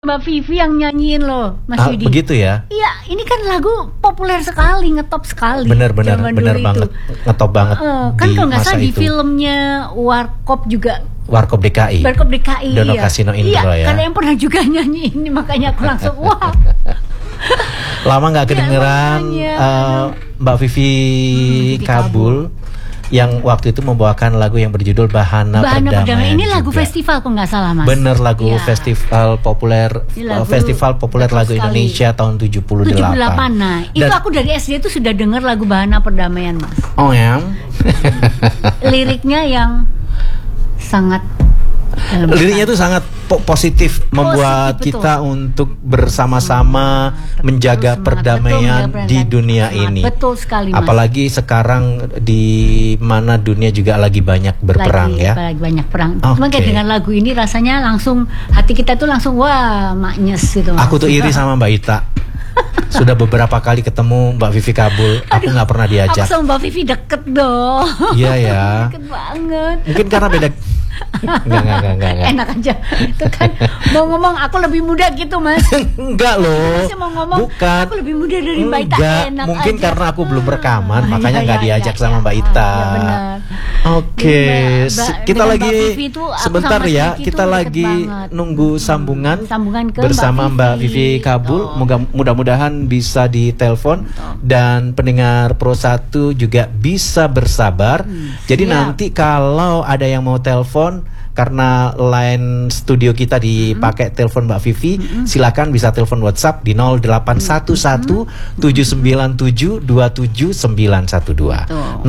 Mbak Vivi yang nyanyiin loh, Mas Yudi. Begitu ya? Iya, ini kan lagu populer sekali, ngetop sekali. Bener banget, ngetop banget. Kan kalau nggak salah di filmnya Warkop juga. Warkop DKI. Warkop DKI. Dono Kasino Indro ya. Karena yang pernah juga nyanyi ini, makanya aku langsung wah. Lama nggak kedengeran Mbak Vivi Kabul yang waktu itu membawakan lagu yang berjudul Bahana Perdamaian. Ini lagu juga. Festival kok nggak salah, Mas. Bener, lagu festival populer lagu Indonesia tahun 78. Nah, itu aku dari SD itu sudah dengar lagu Bahana Perdamaian, Mas. Oh ya. Liriknya yang sangat liriknya itu sangat positif, membuat kita untuk bersama-sama menjaga perdamaian di dunia ini. Betul sekali, Mas. Apalagi sekarang di mana dunia juga lagi banyak berperang lagi banyak perang. Cuma kayak dengan lagu ini rasanya langsung hati kita tuh langsung wah maknyes gitu, Mas. Aku tuh iri sama Mbak Ita. Sudah beberapa kali ketemu Mbak Vivi Kabul, aku nggak pernah diajak. Aku sama Mbak Vivi deket dong. Iya ya. Deket banget. Mungkin karena beda. Enggak. Enak aja. Itu kan mau ngomong aku lebih muda gitu, Mas. Enggak loh. Masih mau ngomong bukan. Aku lebih muda dari Mbak Ita. Enak mungkin aja. karena aku belum rekaman, makanya nggak diajak sama Mbak Ita. Ya benar. Oke, kita lagi sebentar ya. Kita lagi nunggu sambungan ke bersama Mbak Vivi Kabul. Mudah-mudahan bisa ditelepon dan pendengar Pro 1 juga bisa bersabar. Jadi nanti kalau ada yang mau telepon, karena line studio kita dipakai telepon Mbak Vivi, silakan bisa telepon WhatsApp di 0811 797 27912. 0811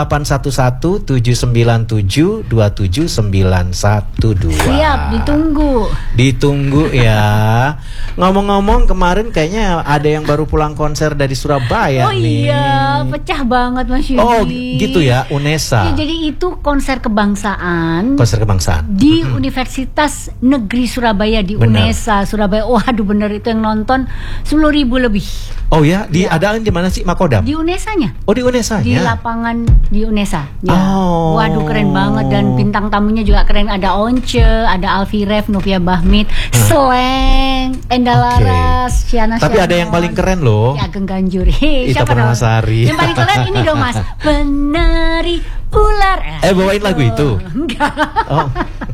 797 27912. Siap, Ditunggu ya. Ngomong-ngomong, kemarin kayaknya ada yang baru pulang konser dari Surabaya nih. Oh iya, pecah banget, Mas Yudi. Oh gitu ya, UNESA. Ya, jadi itu konser kebangsaan. Di Universitas Negeri Surabaya di UNESA Surabaya. Waduh, bener itu yang nonton 10.000 lebih. Oh ya, diadakan di mana sih, Makodam? Di UNESA-nya. Oh, di UNESA-nya. Di lapangan di UNESA. Ya. Oh. Waduh, keren banget, dan bintang tamunya juga keren. Ada Once, ada Alfi Ref, Novia Bahmit, Sleng, Enda Laras, Syana. Tapi ada yang paling keren loh. Ya, Ageng Ganjur. Ita Purnamasari. Yang paling keren ini dong, Mas. Penari ular. Bawain lagu itu? Enggak. Oh.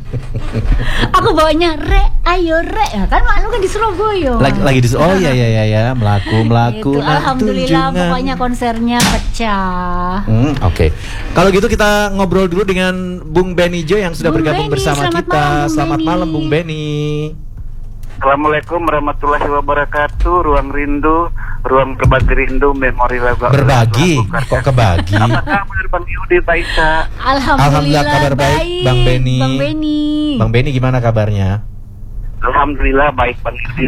Aku bawanya ayo ya, kan malu kan di Surabaya. Lagi di ya, melaku. Alhamdulillah, pokoknya konsernya pecah. Oke. Kalau gitu kita ngobrol dulu dengan Bung Benijo yang sudah bergabung bersama kita. Selamat malam, Bung Beni. Assalamualaikum warahmatullahi wabarakatuh. Ruang rindu, ruang berbagi rindu, memori lagu. Berbagi? Kok kebagi? Apa kabar Bang Yudi, Pak Ika? Alhamdulillah kabar baik, Bang Beni. Bang Beni gimana kabarnya? Alhamdulillah baik, Bang Yudi.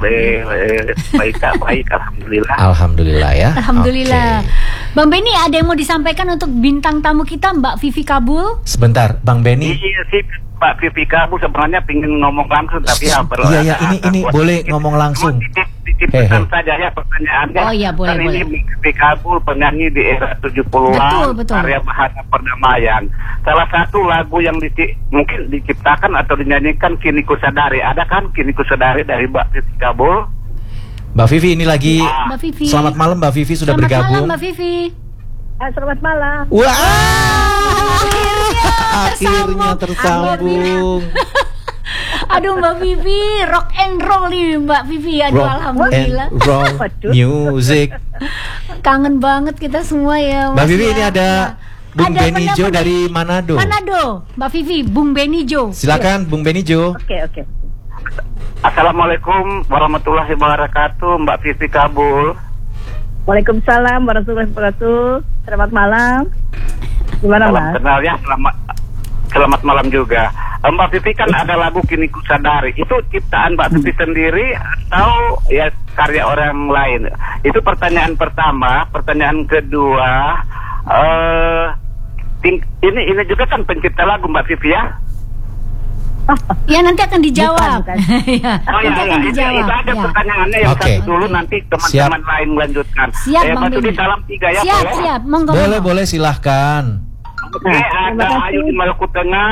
Baik, alhamdulillah. Alhamdulillah ya. Alhamdulillah. Okay. Bang Beni, ada yang mau disampaikan untuk bintang tamu kita, Mbak Vivi Kabul? Sebentar, Bang Beni. Iya sih, Mbak Vivi Kabul sebenarnya pingin ngomong langsung, tapi Iya, ini boleh ngomong langsung. Titipkan saja ya pertanyaannya. Oh iya, boleh. Ini Vivi Kabul penyanyi di era 70-an, betul. karya Bahana Perdamaian. Salah satu lagu yang mungkin diciptakan atau dinyanyikan Kini Ku Sadari. Ada kan Kini Ku Sadari dari Mbak Vivi Kabul? Mbak Vivi ini lagi. Mbak Vivi. Selamat malam, Mbak Vivi sudah bergabung. Selamat malam, Mbak Vivi. Selamat malam. Wah, akhirnya tersambung. Aduh, Mbak Vivi, rock and roll nih Mbak Vivi. Aduh, alhamdulillah. Roll music. Kangen banget kita semua ya, Mas. Mbak Vivi, ini ada Bung Benijo dari Manado, Mbak Vivi, Bung Benijo. Silakan, Bung Benijo. Oke. Assalamualaikum warahmatullahi wabarakatuh, Mbak Vivi Kabul. Waalaikumsalam warahmatullahi wabarakatuh. Selamat malam. Gimana, Mas? Kenal ya, selamat malam juga. Mbak Vivi kan ada lagu Kini Ku Sadari. Itu ciptaan Mbak Vivi sendiri atau ya karya orang lain? Itu pertanyaan pertama. Pertanyaan kedua, ini juga kan pencipta lagu Mbak Vivi ya? Ya, nanti akan dijawab. Bukan. Nanti akan dijawab. Itu ada pertanyaannya yang satu dulu, nanti teman-teman lain melanjutkan. Siap, Bang Beni. Salam 3 ya. Siap. Boleh, silahkan. Oke, ada Ayu di Maluku Tengah,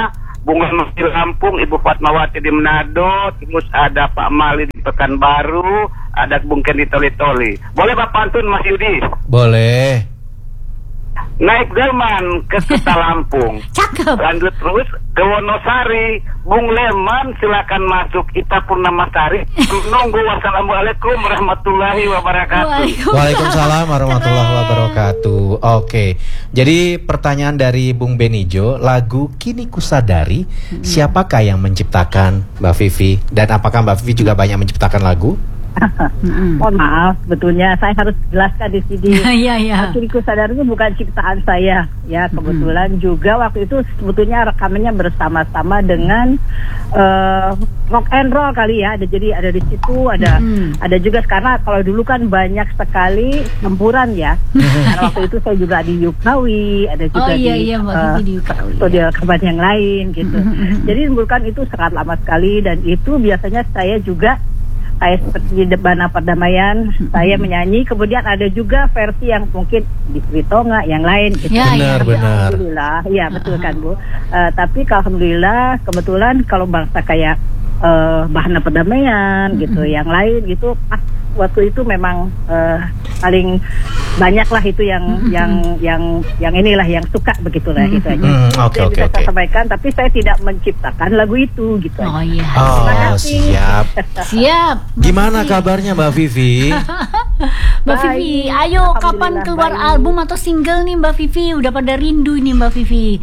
Bung Leman di Lampung, Ibu Fatmawati di Manado, terus ada Pak Mali di Pekanbaru, ada Bung Ken di Toli-Toli. Boleh Bapak pantun Mas Yudi? Boleh. Naik delman ke Kota Lampung. Cakep. Lanjut terus ke Wonosari. Bung Leman silakan masuk. Ita Purnamasari. Menunggu. Wassalamualaikum warahmatullahi wabarakatuh. Waalaikumsalam warahmatullahi wabarakatuh. Oke. Jadi pertanyaan dari Bung Benijo, lagu Kini Kusadari, siapakah yang menciptakan, Mbak Vivi? Dan apakah Mbak Vivi juga banyak menciptakan lagu? Mohon maaf, sebetulnya saya harus jelaskan di sini. Iya. Kini Kusadari itu bukan ciptaan saya, ya. Kebetulan juga waktu itu sebetulnya rekamannya bersama-sama dengan rock and roll kali ya. Jadi ada di situ, ada juga karena kalau dulu kan banyak sekali campuran ya. Karena waktu itu saya juga di Yukawi, ada juga di studio rekaman yang lain gitu. Jadi bukan itu sangat lama sekali, dan itu biasanya saya juga kayak seperti di Debana Perdamaian, saya menyanyi. Kemudian ada juga versi yang mungkin di Sritonga yang lain gitu. Benar. Alhamdulillah, iya betul kan Bu. Tapi alhamdulillah kebetulan kalau bangsa kayak Bahana Perdamaian gitu, yang lain gitu, waktu itu memang paling banyak lah itu yang inilah yang suka begitulah gitu aja. Oke. Saya sampaikan, tapi saya tidak menciptakan lagu itu gitu. Oh iya. Oh, siap. Gimana kabarnya Mbak Vivi? Mbak Vivi, ayo kapan keluar album atau single nih Mbak Vivi? Udah pada rindu nih Mbak Vivi.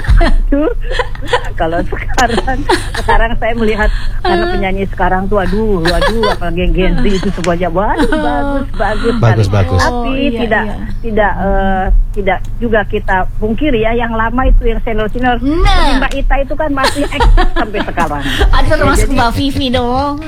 Kalau sekarang saya melihat karena penyanyi sekarang tuh aduh apalagi Gen Z itu semuanya bagus. Tapi tidak juga kita pungkiri ya, yang lama itu yang senior Mbak Ita itu kan masih eksis sampai sekarang. Ada termasuk Mbak Vivi dong.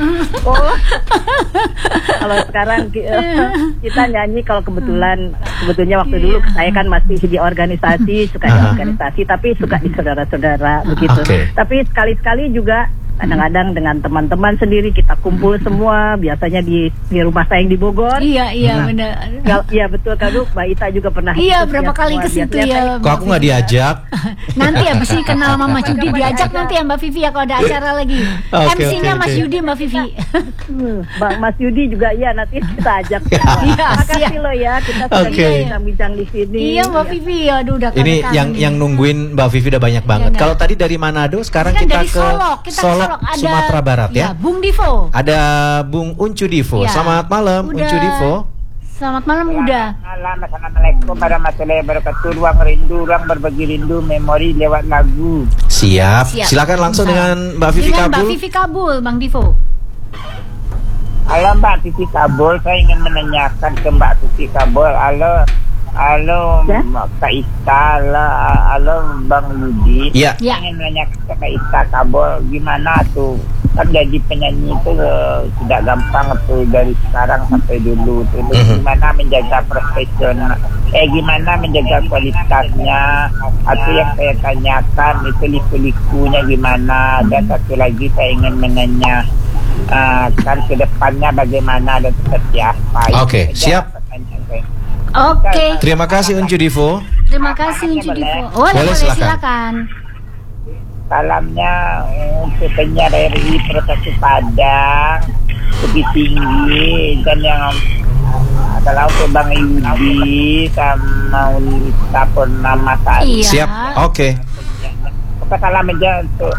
Kalau sekarang kita nyanyi, kalau sebetulnya waktu dulu saya kan masih di organisasi, suka di organisasi, tapi suka di saudara-saudara begitu. Tapi sekali-sekali juga kadang-kadang dengan teman-teman sendiri kita kumpul semua, biasanya di rumah saya yang di Bogor. Iya benar. Iya betul kan Bu, Mbak Ita juga pernah. Iya berapa kali ke situ ya. Kok aku nggak diajak? Nanti ya mesti kenal Mama Yudi, diajak nanti ya Mbak Vivi ya kalau ada acara lagi. MC-nya Mas Yudi, Mbak Vivi. Mas Yudi juga ya, nanti kita ajak. Makasih lo ya, kita sudah bincang-bincang di sini. Iya Mbak Vivi, aduh udah ini yang nungguin Mbak Vivi udah banyak banget. Kalau tadi dari Manado, sekarang kita ke Solok, Sumatera Barat ya. Bung Divo. Ada Bung Uncu Divo. Selamat malam Uncu Divo. Selamat malam udah. Assalamualaikum warahmatullahi wabarakatuh. Ruang berbagi rindu memori lewat lagu. Siap. Silakan langsung dengan Mbak Vivi Kabul. Mbak Vivi Kabul, Bang Divo. Halo Mbak Vivi Kabul, saya ingin menanyakan ke Mbak Vivi Kabul. Halo Kak Ita, halo Bang Yudi. Iya. Ingin menanyakan ke Kak Ita Kabul, gimana tuh kan jadi penyanyi itu tidak gampang tuh dari sekarang sampai dulu tuh. Gimana menjaga profesional, gimana menjaga kualitasnya. Atau yang saya tanyakan itu liku-likunya gimana. Dan satu lagi saya ingin menanya kan ke depannya bagaimana dan seperti apa. Oke, siap. Oke. Terima kasih Uncu Divo. Terima kasih Uncu Divo. Boleh silakan. Salamnya untuk penyiar RRI Provinsi Padang, Bukit Tinggi, dan yang adalah untuk Bang Yudi sama Ulita Purnamasari. Siap. Oke. Salam aja untuk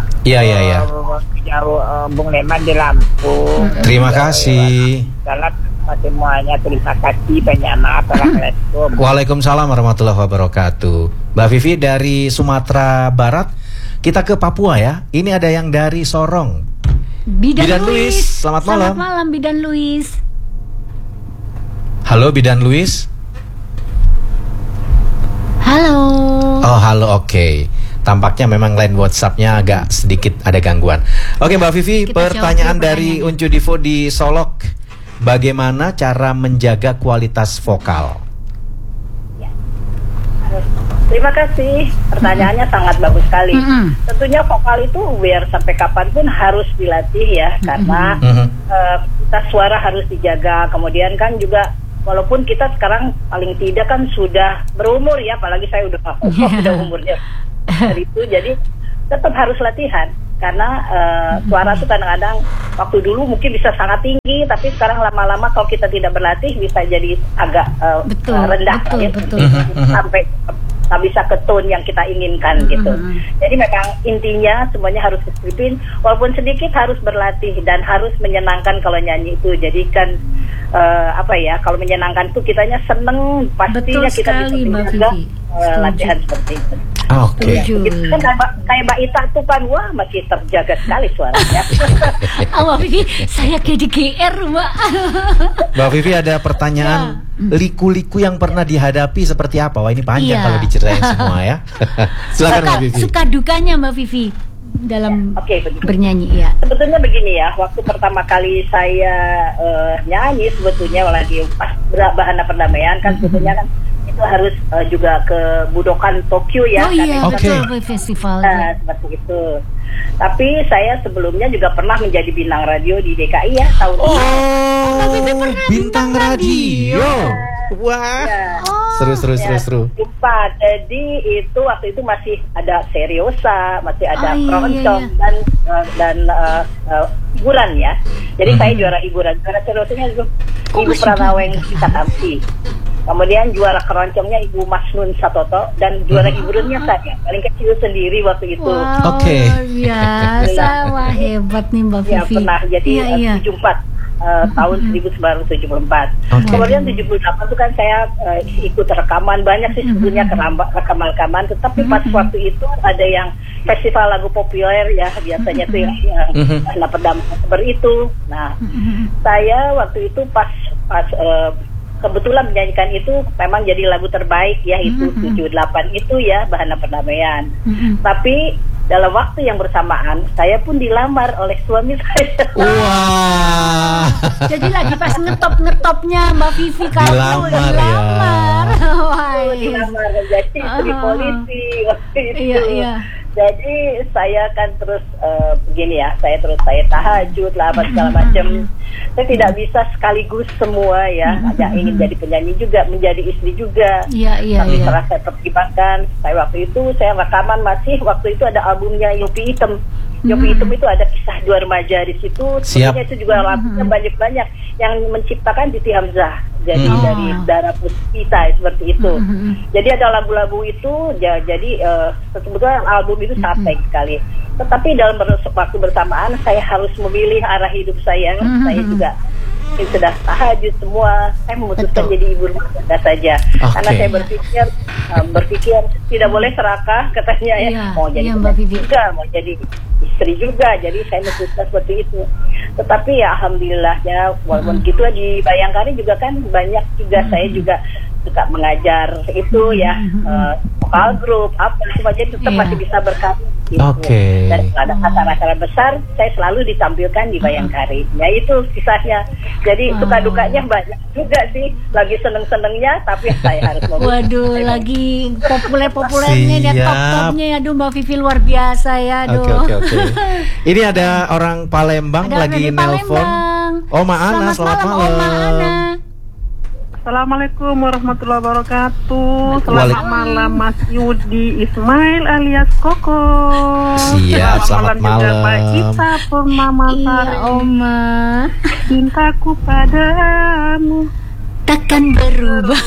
Bung Leman di Lampung. Terima kasih. Salam semuanya, terima kasih, banyak maaf. Assalamualaikum. Waalaikumsalam warahmatullahi wabarakatuh. Mbak Vivi dari Sumatera Barat, kita ke Papua ya. Ini ada yang dari Sorong. Bidan Luis. Selamat malam. Selamat malam Bidan Luis. Halo Bidan Luis. Halo. Oh halo, oke. Tampaknya memang line WhatsApp-nya agak sedikit ada gangguan. Oke Mbak Vivi, pertanyaan dari Uncu Divo di Solok. Bagaimana cara menjaga kualitas vokal? Terima kasih, pertanyaannya sangat bagus sekali. Tentunya vokal itu biar sampai kapanpun harus dilatih ya, karena kualitas suara harus dijaga. Kemudian kan juga walaupun kita sekarang paling tidak kan sudah berumur ya, apalagi saya udah umurnya dari itu, jadi tetap harus latihan. Karena suara itu kadang-kadang waktu dulu mungkin bisa sangat tinggi, tapi sekarang lama-lama kalau kita tidak berlatih bisa jadi agak rendah, sampai nggak bisa ke tone yang kita inginkan gitu. Jadi memang intinya semuanya harus disiplin, walaupun sedikit harus berlatih dan harus menyenangkan kalau nyanyi itu. Jadi kan kalau menyenangkan itu kitanya seneng, pastinya kita bisa juga latihan seperti itu. Oke. Kan kayak Mbak Ita tuh kan, wah masih terjaga sekali suaranya. Mbak Vivi, saya kayak di GR, Mbak. Mbak Vivi ada pertanyaan, liku-liku yang pernah dihadapi seperti apa? Wah ini panjang kalau diceritain semua ya. Silakan Mbak Vivi. Suka dukanya Mbak Vivi dalam bernyanyi ya. Sebetulnya begini ya, waktu pertama kali saya nyanyi sebetulnya lagi pas Bahana Perdamaian kan sebetulnya kan itu harus juga ke Budokan Tokyo ya. Oh iya, betul, festival. Seperti itu. Tapi saya sebelumnya juga pernah menjadi bintang radio di DKI ya tahun ini. Bintang radio. Wah. Seru. Jadi itu waktu itu masih ada seriosa, masih ada keroncong dan hiburan ya. Jadi saya juara hiburan. Juara seriosanya itu Ibu Pranaweng Kita Tamsi. Kemudian juara keroncongnya Ibu Masnun Satoto dan juara hiburannya saya. Paling kecil sendiri waktu itu. Wow, biasa. Wah, hebat nih Mbak Vivi. Ya, pernah jadi 74 tahun 1974. Kemudian 78 itu kan saya ikut rekaman banyak sih sebetulnya rekaman-rekaman, tetapi pas waktu itu ada yang festival lagu populer ya biasanya tuh yang Perdamaian itu. Nah, saya waktu itu pas kebetulan menyanyikan itu memang jadi lagu terbaik ya, itu 78 itu ya Bahana Perdamaian. Tapi dalam waktu yang bersamaan saya pun dilamar oleh suami saya. Wah. Jadi lagi pas ngetopnya Mbak Vivi Kabul dilamar. Dilamar menjadi istri polisi waktu itu. Iya. Jadi saya kan terus begini ya, saya tahajud lah apa segala macam. Saya tidak bisa sekaligus semua ya. Ada ingin jadi penyanyi juga, menjadi istri juga. Tapi setelah saya pertimbangkan, saya waktu itu saya rekaman masih waktu itu ada albumnya Yopi Hitam. Yopi Hitam itu ada kisah dua remaja di situ. Sebenarnya itu juga lagunya banyak yang menciptakan Siti Hamzah. Jadi dari Darah Puspita seperti itu. Jadi ada lagu-lagu itu. Jadi sebetulnya album itu sangat baik sekali. Tetapi dalam waktu bersamaan saya harus memilih arah hidup saya. Saya juga sudah tahajud semua. Saya memutuskan jadi ibu rumah tangga saja. Karena saya berpikir tidak boleh serakah katanya ya. Mau jadi juga, mau jadi istri juga. Jadi saya memutuskan seperti itu. Tetapi ya alhamdulillahnya walaupun gitu di Bayangkari juga kan banyak juga saya juga suka mengajar itu ya vokal grup apa semua, jadi tetap masih bisa berkarya gitu. Dan ada acara-acara besar saya selalu ditampilkan di Bayangkari. Ya itu kisahnya. Jadi suka dukanya banyak juga sih. Lagi seneng-senengnya tapi saya harus waduh, lagi populernya dan top-topnya ya. Aduh Mbak Vivi luar biasa ya. Oke. Ini ada orang Palembang lagi nelpon. Oma Ana, selamat malam. Assalamualaikum warahmatullahi wabarakatuh. Selamat malam Mas Yudi Ismail alias Koko. Siap, selamat malam juga Mbak Ita Purnama Sari. Oma, cintaku padamu takkan berubah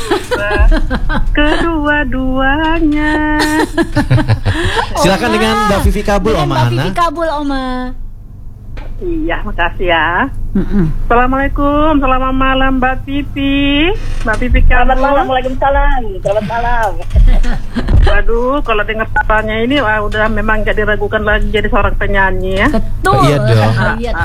kedua-duanya. Silakan dengan Mbak Vivi Kabul, Oma Ana. Mbak Vivi Kabul, Oma. Iya, makasih ya. Assalamualaikum, selamat malam Mbak Vivi. Mbak Vivi Kabul. Selamat malam, waalaikumsalam. Selamat malam. Aduh, kalau dengar katanya ini udah memang jadi ragukan lagi jadi seorang penyanyi ya. Betul. Iya dong.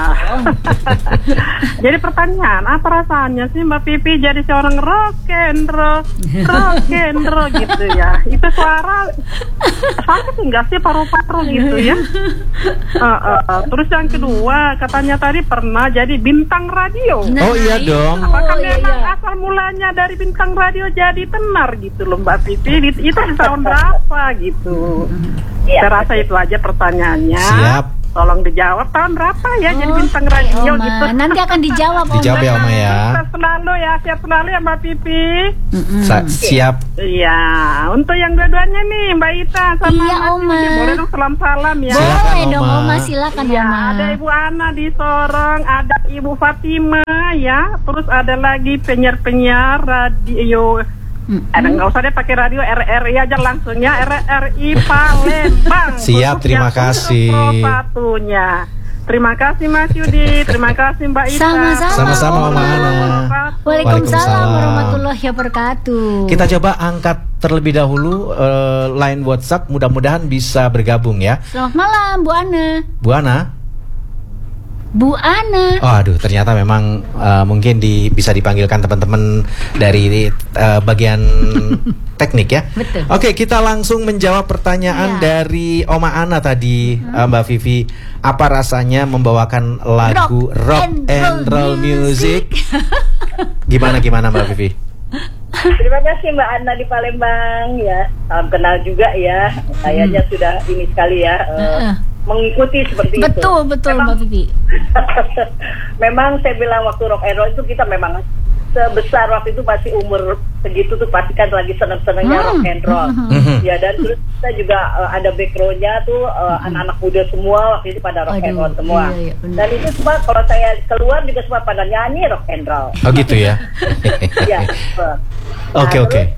Jadi pertanyaan, apa rasanya sih Mbak Vivi jadi seorang rock and roll gitu ya? Itu suara sakit enggak sih paru-paru gitu ya? Terus yang kedua, katanya tadi pernah jadi bintang radio. Oh iya dong. Apakah memang asal mulanya dari bintang radio jadi tenar gitu loh Mbak Vivi? Itu di tahun berapa gitu? Saya rasa itu aja pertanyaannya. Siap. tolong dijawab tahun berapa ya jadi bintang radio Oma. gitu. Nanti akan dijawab, Oma. Dijawab ya, Oma ya. Sukses selalu ya, siap selalu ya Mbak Pipi. Siap. Iya, untuk yang dua-duanya nih Mbak Ita sama Iya, Mas Oma. Yudi, boleh dong salam-salam ya. Silakan, Boleh dong, Oma. Oma, silakan, Ya, Oma. ada Ibu Ana di Sorong, ada Ibu Fatima ya, terus ada lagi penyiar-penyiar radio. Ada nggak usah deh pakai radio, RRI aja langsung ya, RRI Palembang. Siap, terima kasih. Satunya. Terima kasih Mas Yudi, terima kasih Mbak Ita. Sama-sama, Oma Ana. Waalaikumsalam warahmatullahi wabarakatuh. Kita coba angkat terlebih dahulu line WhatsApp, mudah-mudahan bisa bergabung ya. Selamat malam, Bu Ana. Bu Ana. Bu Ana. Oh, aduh, ternyata memang mungkin bisa dipanggilkan teman-teman dari bagian teknik ya. Betul. Oke, kita langsung menjawab pertanyaan dari Oma Ana tadi, Mbak Vivi. Apa rasanya membawakan lagu rock and roll music? Gimana Mbak Vivi? Terima kasih Mbak Ana di Palembang ya. Salam kenal juga ya. Kayaknya sudah ini sekali ya. Mengikuti seperti betul, itu. Betul Mbak Vivi. Memang saya bilang waktu rock and roll itu kita memang sebesar waktu itu masih umur segitu tuh pasti kan lagi seneng-senengnya rock and roll. Ya, dan terus kita juga ada backgroundnya tuh anak-anak muda semua waktu itu pada rock and roll semua. Iya, dan itu semua kalau saya keluar juga semua pada nyanyi rock and roll. Oh gitu ya. Ya. Oke.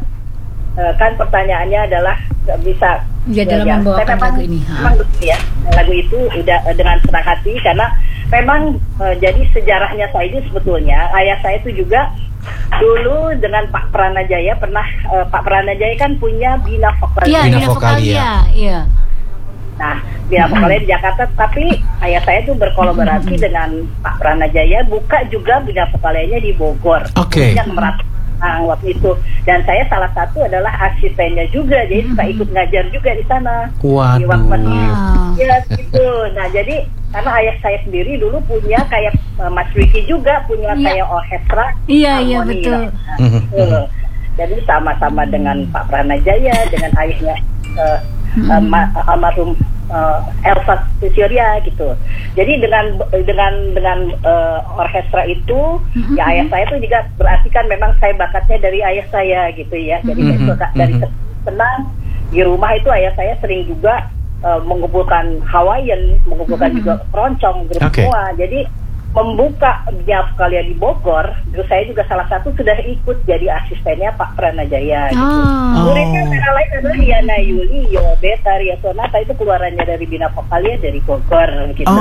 Kan pertanyaannya adalah bisa dalam membawakan lagu ini. Memang ya, lagu itu udah dengan senang hati karena memang jadi sejarahnya saya itu sebetulnya ayah saya itu juga dulu dengan Pak Pranajaya pernah Pak Pranajaya kan punya Bina Vokalia. Iya, Bina Vokalia. Iya. Nah, Bina Vokalia di Jakarta, tapi ayah saya itu berkolaborasi dengan Pak Pranajaya buka juga Bina Vokalianya di Bogor. Oke. Yang waktu itu, dan saya salah satu adalah asistennya juga, jadi suka ikut ngajar juga di sana. Di ya gitu. Nah, jadi karena ayah saya sendiri dulu punya kayak Mas Ricky juga punya kayak orkestra. Iya betul. Jadi sama-sama dengan Pak Pranajaya, dengan ayahnya almarhum Elsa Surya gitu. Jadi dengan orkestra itu ya ayah saya itu juga berarti kan memang saya bakatnya dari ayah saya gitu ya. Jadi saya suka dari senang di rumah itu ayah saya sering juga mengumpulkan Hawaiian, mengumpulkan juga keroncong grup semua. Jadi membuka Bina Vokalia di Bogor, terus saya juga salah satu sudah ikut jadi asistennya Pak Pranajaya. Gitu. Muridnya antara lain adalah Yana Yuli, Beta, Ria Sonata, itu keluarannya dari Bina Vokalia dari Bogor gitu.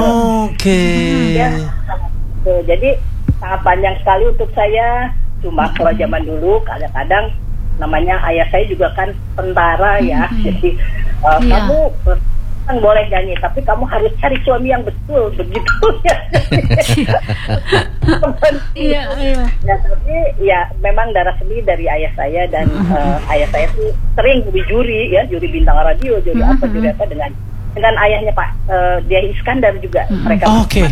Ya, jadi sangat panjang sekali untuk saya. Cuma kalau zaman dulu kadang-kadang namanya ayah saya juga kan tentara ya, jadi kamu boleh nyanyi, tapi kamu harus cari suami yang betul, begitu ya. Iya. Ya, tapi ya memang darah seni dari ayah saya dan ayah saya tuh sering jadi juri ya, juri bintang radio, juri apa dengan ayahnya Pak Diah Iskandar juga. Mereka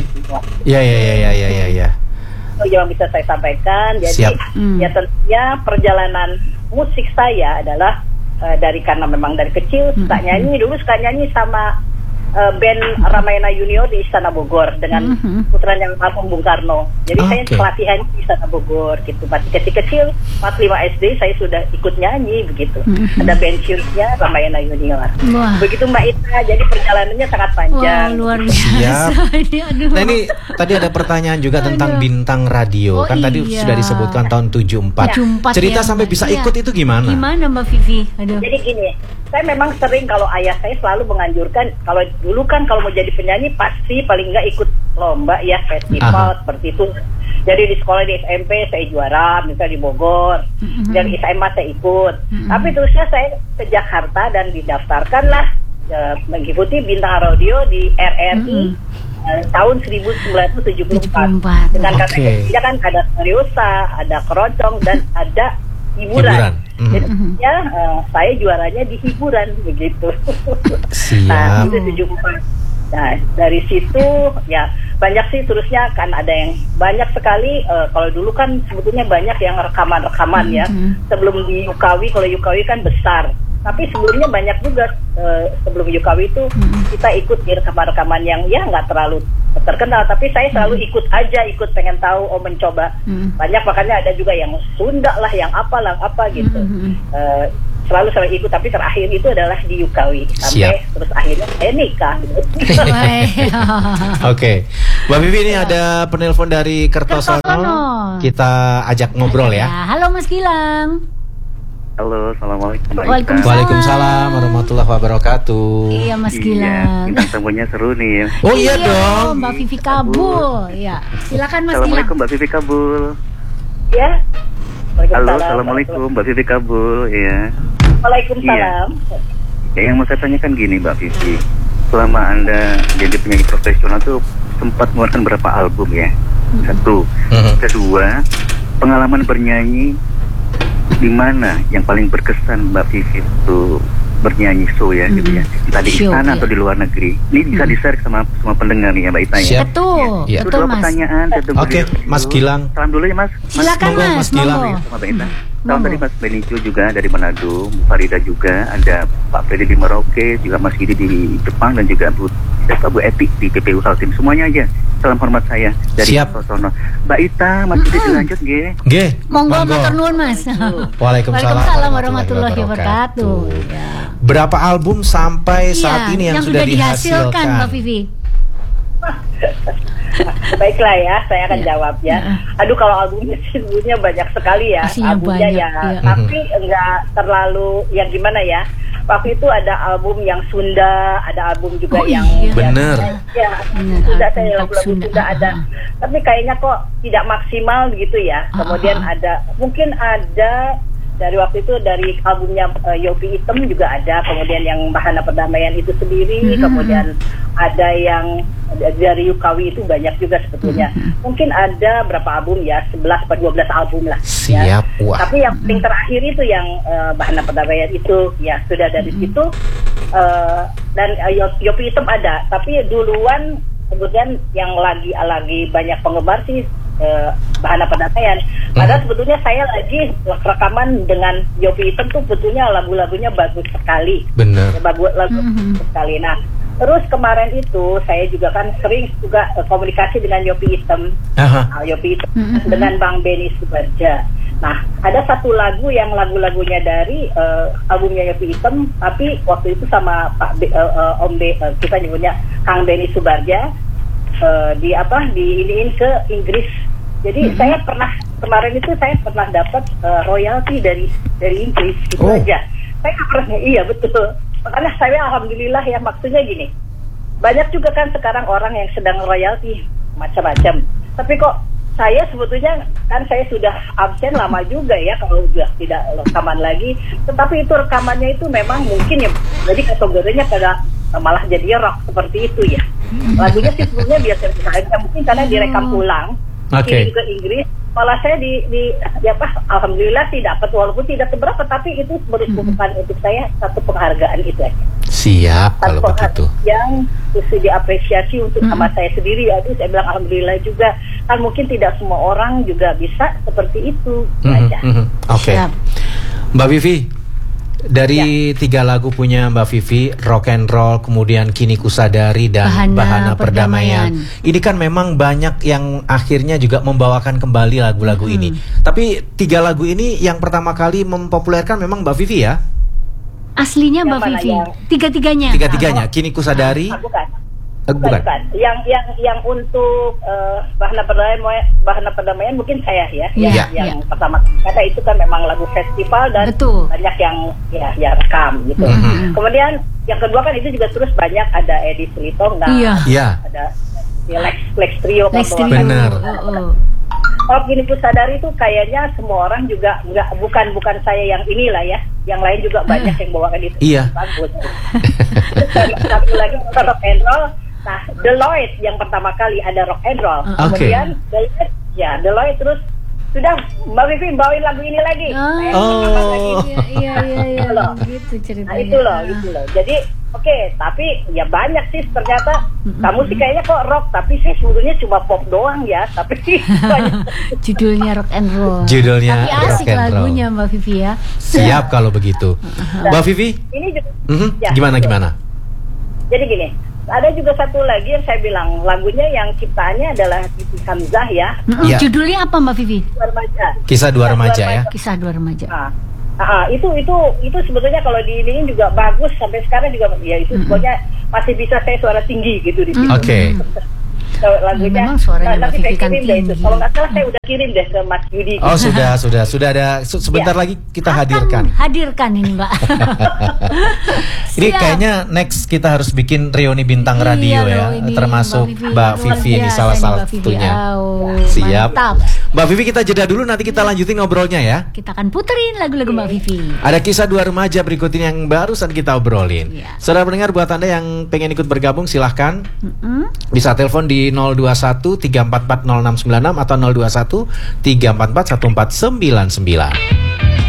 Ya. Itu yang bisa saya sampaikan. Jadi ya tentunya perjalanan musik saya adalah karena memang dari kecil suka nyanyi sama band Ramayana Junior di Istana Bogor dengan putranya almarhum Bung Karno. Jadi saya pelatihan di Istana Bogor gitu. Kecil 45 SD saya sudah ikut nyanyi begitu. Ada band cheersnya Ramayana Junior. Begitu Mbak Ita. Jadi perjalanannya sangat panjang. Wah, luar biasa. Nah ini tadi ada pertanyaan juga tentang bintang radio. Kan tadi sudah disebutkan tahun 74. Cerita sampai bisa ikut itu gimana? Gimana Mbak Vivi? Jadi gini, saya memang sering kalau ayah saya selalu menganjurkan kalau dulu kan kalau mau jadi penyanyi pasti paling nggak ikut lomba ya, festival seperti itu. Jadi di sekolah di SMP saya juara, misalnya di Bogor, dan di SMA saya ikut. Tapi terusnya saya ke Jakarta dan didaftarkanlah mengikuti bintang radio di RRI tahun 1974. Dengan kategorinya kan ada seriosa, ada keroncong dan ada hiburan. Jadi saya juaranya di hiburan begitu. Nah, itu 74. Nah, dari situ ya banyak sih terusnya kan ada yang banyak sekali kalau dulu kan sebetulnya banyak yang rekaman-rekaman ya. Sebelum di Yukawi, kalau Yukawi kan besar. Tapi sebelumnya banyak juga sebelum Yukawi itu kita ikut di rekaman-rekaman yang ya nggak terlalu terkenal, tapi saya selalu ikut pengen tahu, mencoba. Banyak, makanya ada juga yang Sunda lah, yang apa gitu. Selalu ikut, tapi terakhir itu adalah di Yukawi sampai terus akhirnya saya nikah. Oke, Mbak Vivi, ini ada penelpon dari Kertosono. Kita ajak ngobrol ya. Halo Mas Gilang. Halo, assalamualaikum. Waalaikumsalam warahmatullahi wabarakatuh. Iya Mas Gilang. Bintang tamunya seru nih. Oh iya dong. Mbak Vivi Kabul. Ya, silakan Mas Gilang. Assalamualaikum Mbak Vivi Kabul. Ya. Halo, assalamualaikum Mbak Vivi Kabul. Ya. Waalaikumsalam. Ya, yang mau saya tanyakan gini Mbak Vivi, selama Anda jadi penyanyi profesional tuh sempat mengeluarkan berapa album ya? Satu. Kedua, pengalaman bernyanyi di mana yang paling berkesan Mbak Vivi itu bernyanyi show ya gitu ya, entah di istana atau di luar negeri. Ini bisa di-share sama pendengar nih ya Mbak Ita ya. Betul, ya. Betul Mas. Pertanyaan. Oke, Mas Gilang. Salam dulu ya Mas. Silakan Mas Gilang. Sama Mbak Ita. Salam tadi Mas Benicio juga dari Manado, Bu Farida juga, ada Pak Freddy di Merauke, juga Mas Gidi di Jepang, dan juga Bu Epi di PPU Kaltim. Semuanya aja. Salam hormat saya dari Kertosono. Mbak Ita, Mas Gidi dilanjut nggih. Nggih. Monggo matur nuwun Mas. Waalaikumsalam warahmatullahi wabarakatuh. Ya. Berapa album sampai saat ini yang sudah dihasilkan Mbak Vivi? Baiklah ya, saya akan jawab ya. Aduh, kalau albumnya sebenarnya banyak sekali ya. Albumnya banyak, ya, tapi enggak terlalu yang gimana ya. Waktu itu ada album yang Sunda, ada album juga yang bener. Ya, Sunda, saya lagu-lagu Sunda ada. Tapi kayaknya kok tidak maksimal gitu ya. Kemudian mungkin ada dari waktu itu dari albumnya Yopi Item juga ada, kemudian yang Bahana Perdamaian itu sendiri, kemudian ada yang dari Yukawi itu banyak juga sebetulnya. Mungkin ada berapa album ya, 11 atau 12 album lah. Siap, ya. wah. Tapi yang paling terakhir itu yang Bahana Perdamaian itu ya sudah dari situ, dan Yopi Item ada, tapi duluan kemudian yang lagi banyak penggemar sih Bahana Perdamaian. Padahal sebetulnya saya lagi rekaman dengan Yopi Item tuh sebetulnya lagu-lagunya bagus sekali. Bener. Bagus sekali. Nah, terus kemarin itu saya juga kan sering juga komunikasi dengan Yopi Item. Yopi Item dengan Bang Benny Subarja. Nah, ada satu lagu yang lagu-lagunya dari albumnya Yopi Item, tapi waktu itu sama Pak kita nyebutnya Kang Benny Subarja diiniin ke Inggris. Jadi saya kemarin itu saya pernah dapat royalti dari Inggris gitu aja. Saya pernah, iya betul. Makanya saya alhamdulillah ya, maksudnya gini. Banyak juga kan sekarang orang yang sedang royalti macam-macam. Tapi kok saya sebetulnya kan saya sudah absen lama juga ya kalau sudah tidak rekaman lagi. Tetapi itu rekamannya itu memang mungkin ya jadi kategorinya pada malah jadi rock seperti itu ya. Lagunya sih sebetulnya biasa mungkin karena direkam ulang. Kirim ke Inggris, malah saya alhamdulillah sih dapat, walaupun tidak seberapa, tapi itu merupakan untuk saya satu penghargaan itu aja. Siap kalau begitu. Yang mesti diapresiasi untuk sama saya sendiri, aduh saya bilang alhamdulillah juga. Kan mungkin tidak semua orang juga bisa seperti itu. Oke. Mbak Vivi, dari 3 lagu punya Mbak Vivi, Rock and Roll, kemudian Kini Kusadari, dan Bahana Perdamaian. Ini kan memang banyak yang akhirnya juga membawakan kembali lagu-lagu ini. Tapi 3 lagu ini yang pertama kali mempopulerkan memang Mbak Vivi ya? Aslinya Mbak Vivi? Tiga-tiganya? Tiga-tiganya, Kini Kusadari? Bukan. Yang untuk Bahana Perdamaian mungkin saya ya, yang pertama, karena itu kan memang lagu festival dan banyak yang ya rekam gitu. Kemudian yang kedua kan itu juga terus banyak ada Edi Silitonga, ada Lex Trio. Benar. Kalau Kini Kusadari itu kayaknya semua orang juga bukan saya yang inilah ya, yang lain juga banyak yang bawakan itu. Bagus. Satu lagi rock and roll. Nah, Deloitte yang pertama kali ada rock and roll. Kemudian Deloitte terus sudah Mbak Vivi bawain lagu ini lagi. Iya. Gitu ceritanya. Nah, itu loh. Jadi Oke, tapi ya banyak sih ternyata. Kamu sih kayaknya kok rock, tapi saya sebetulnya cuma pop doang ya. Tapi judulnya rock and roll. Judulnya tapi asik rock and roll. lagunya Mbak Vivi ya. Siap kalau begitu. Mbak Vivi, ini juga, gimana? Jadi gini, ada juga satu lagi yang saya bilang lagunya yang ciptaannya adalah Titi Hamzah ya. Ya. Judulnya apa Mbak Vivi? Kisah dua remaja ya. Kisah dua remaja. Itu sebetulnya kalau diiniin juga bagus sampai sekarang juga ya itu pokoknya masih bisa saya suara tinggi gitu di sini. Oke. Lagunya memang suaranya Mbak Vivi kan tinggi. Kalau nggak salah saya udah kirim deh ke Mas Yudi. Oh sudah ada sebentar lagi kita hadirkan ini Mbak. Ini kayaknya next kita harus bikin reuni bintang radio ya, termasuk Mbak Vivi ini salah satunya. Siap. Mantap. Mbak Vivi kita jeda dulu, nanti kita lanjutin ngobrolnya ya. Kita akan puterin lagu-lagu Mbak Vivi. Ada kisah dua remaja berikut ini yang barusan kita obrolin. Saudara pendengar, buat Anda yang pengen ikut bergabung silahkan bisa telepon di 021 344 0696 atau 021 344 1499.